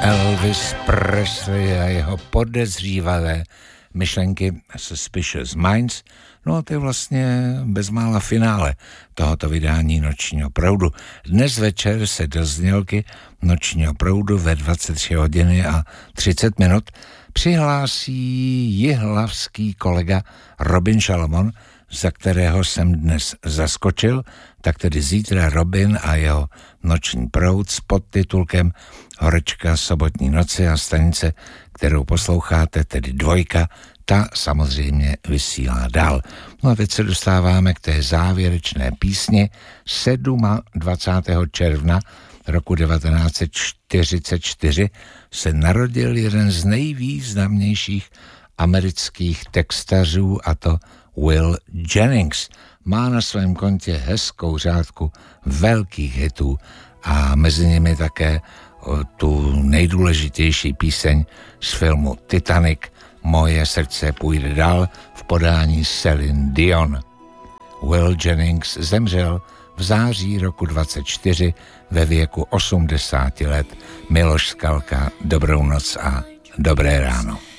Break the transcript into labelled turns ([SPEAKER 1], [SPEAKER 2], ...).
[SPEAKER 1] Elvis Presley a jeho podezřívavé myšlenky Suspicious Minds. No a to je vlastně bezmála finále tohoto vydání Nočního proudu. Dnes večer se do znělky Nočního proudu ve 23 hodiny a 30 minut přihlásí jihlavský kolega Robin Šalomon, za kterého jsem dnes zaskočil, tak tedy zítra Robin a jeho Noční proud s podtitulkem Horečka sobotní noci a stanice, kterou posloucháte, tedy Dvojka, ta samozřejmě vysílá dál. No a teď se dostáváme k té závěrečné písni. 27. června roku 1944 se narodil jeden z nejvýznamnějších amerických textařů, a to Will Jennings. Má na svém kontě hezkou řádku velkých hitů a mezi nimi také tu nejdůležitější píseň z filmu Titanic, Moje srdce půjde dál, v podání Celine Dion. Will Jennings zemřel v září roku 24 ve věku 80 let. Miloš Skalka, dobrou noc a dobré ráno.